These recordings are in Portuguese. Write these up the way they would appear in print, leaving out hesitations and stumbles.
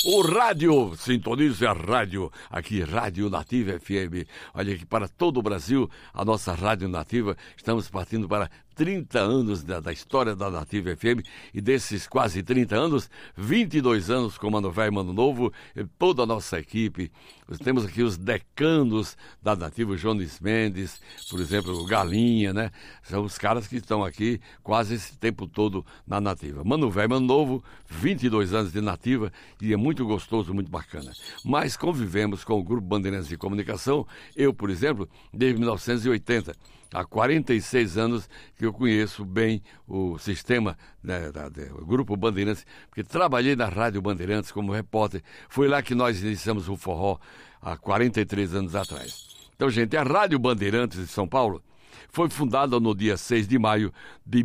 O rádio, sintonize a rádio, aqui Rádio Nativa FM. Olha aqui para todo o Brasil, a nossa Rádio Nativa. Estamos partindo para 30 anos da história da Nativa FM, e desses quase 30 anos, 22 anos com Mano Velho e Mano Novo, e toda a nossa equipe. Temos aqui os decanos da Nativa, o Jones Mendes, por exemplo, o Galinha, né? São os caras que estão aqui quase esse tempo todo na Nativa. Mano Velho e Mano Novo, 22 anos de Nativa, e é muito gostoso, muito bacana. Mas convivemos com o Grupo Bandeirantes de Comunicação, eu, por exemplo, desde 1980. Há 46 anos que eu conheço bem o sistema, né, do Grupo Bandeirantes, porque trabalhei na Rádio Bandeirantes como repórter. Foi lá que nós iniciamos o forró há 43 anos atrás. Então, gente, a Rádio Bandeirantes de São Paulo foi fundada no dia 6 de maio de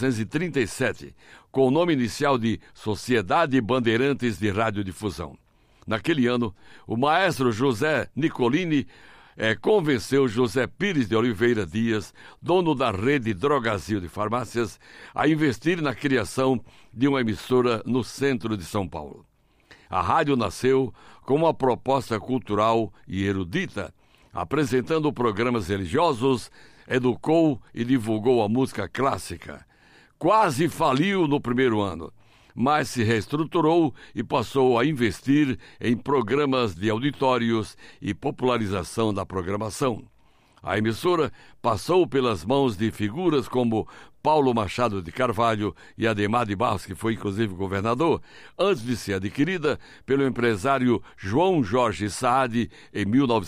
1937, com o nome inicial de Sociedade Bandeirantes de Radiodifusão. Naquele ano, o maestro José Nicolini convenceu José Pires de Oliveira Dias, dono da rede Drogazil de farmácias, a investir na criação de uma emissora no centro de São Paulo. A rádio nasceu com uma proposta cultural e erudita, apresentando programas religiosos, educou e divulgou a música clássica. Quase faliu no primeiro ano, mas se reestruturou e passou a investir em programas de auditórios e popularização da programação. A emissora passou pelas mãos de figuras como Paulo Machado de Carvalho e Adhemar de Barros, que foi inclusive governador, antes de ser adquirida pelo empresário João Jorge Saad em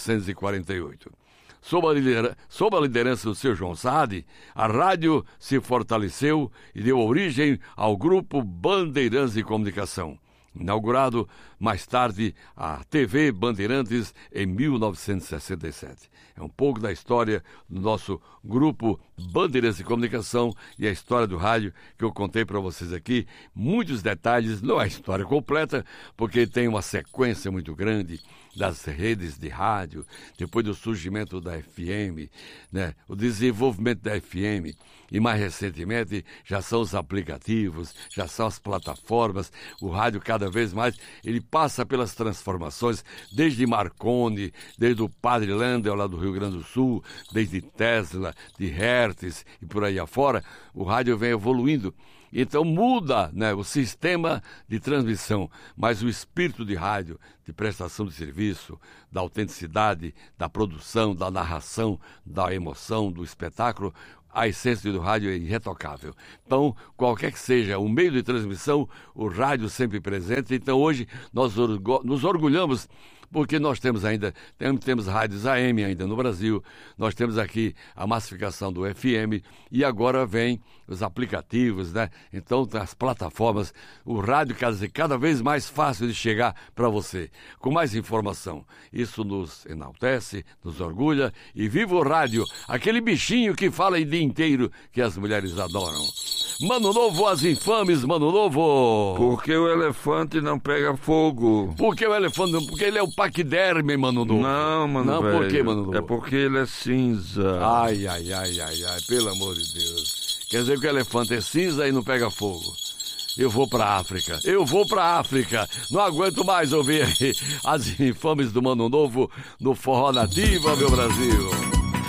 1948. Sob a liderança do seu João Saad, a rádio se fortaleceu e deu origem ao Grupo Bandeirantes de Comunicação, inaugurado mais tarde a TV Bandeirantes em 1967. É um pouco da história do nosso Grupo Bandeirantes de Comunicação e a história do rádio que eu contei para vocês aqui. Muitos detalhes, não é a história completa, porque tem uma sequência muito grande das redes de rádio, depois do surgimento da FM, né, o desenvolvimento da FM, e mais recentemente já são os aplicativos, já são as plataformas. O rádio cada vez mais, ele passa pelas transformações, desde Marconi, desde o Padre Landel lá do Rio Grande do Sul, desde Tesla, de Hertz e por aí afora. O rádio vem evoluindo. Então muda, né, o sistema de transmissão, mas o espírito de rádio, de prestação de serviço, da autenticidade, da produção, da narração, da emoção, do espetáculo, a essência do rádio é irretocável. Então, qualquer que seja o meio de transmissão, o rádio sempre presente. Então, hoje, nós nos orgulhamos porque nós temos rádios AM ainda no Brasil, nós temos aqui a massificação do FM e agora vem os aplicativos, né? Então, as plataformas, o rádio cada vez mais fácil de chegar para você, com mais informação. Isso nos enaltece, nos orgulha, e viva o rádio, aquele bichinho que fala o dia inteiro que as mulheres adoram. Mano Novo, as infames, Mano Novo. Porque o elefante não pega fogo. Porque o elefante não... Porque ele é o paquiderme, Mano Novo. Não, Mano Não, velho. por que, Mano Novo? É porque ele é cinza. Ai, pelo amor de Deus. Quer dizer que o elefante é cinza e não pega fogo. Eu vou pra África. Não aguento mais ouvir as infames do Mano Novo no Forró Nativa, meu Brasil.